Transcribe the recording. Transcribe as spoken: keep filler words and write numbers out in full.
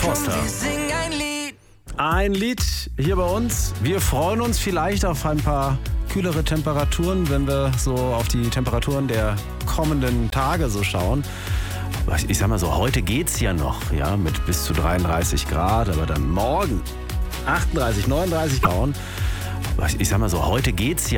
Forster. Komm, wir singen ein Lied. Ein Lied hier bei uns. Wir freuen uns vielleicht auf ein paar kühlere Temperaturen, wenn wir so auf die Temperaturen der kommenden Tage so schauen. Ich sag mal so, heute geht's ja noch, ja, mit bis zu dreiunddreißig Grad, aber dann morgen achtunddreißig, neununddreißig Grad. Ich sag mal so, heute geht's ja